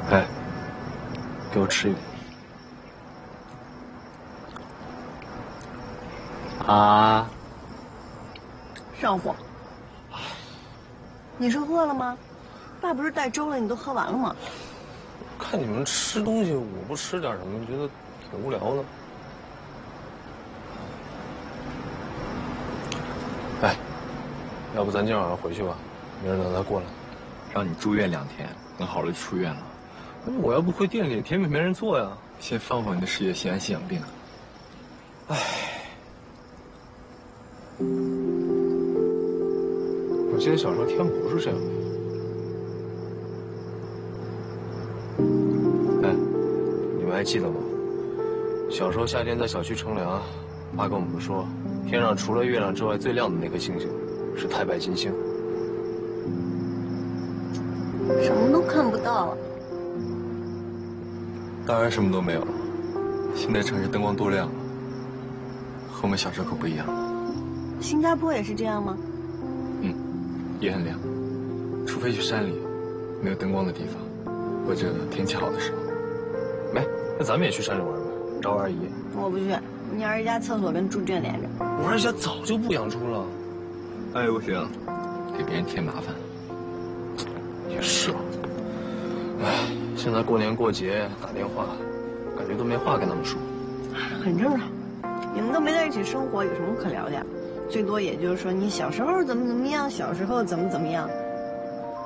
哎，给我吃一点。啊！ 上火。你是饿了吗？爸不是带粥了，你都喝完了吗？ 看你们吃东西，我不吃点什么，觉得挺无聊的。哎，要不咱今晚上回去吧，明儿等他过来。 让你住院2天，等好了就出院了。 我要不回店里，甜品没人做呀。 先放放你的事业，先安心养病。 唉，我记得小时候天不是这样的。哎，你们还记得吗？小时候夏天在小区乘凉，妈跟我们说，天上除了月亮之外最亮的那颗星星是太白金星。 什么都看不到。 当然什么都没有了。现在城市灯光多亮啊，和我们小时候可不一样。 新加坡也是这样吗？ 嗯，也很亮，除非去山里没有灯光的地方，或者天气好的时候。 没，那咱们也去山里玩吧，找我二姨。 我不去，你二姨家厕所跟猪圈连着。 我二姨家早就不养猪了。 哎，不行，给别人添麻烦。 也是啊。哎，现在过年过节打电话，感觉都没话跟他们说。 很正常，你们都没在一起生活，有什么可聊的呀？最多也就是说你小时候怎么怎么样，小时候怎么怎么样。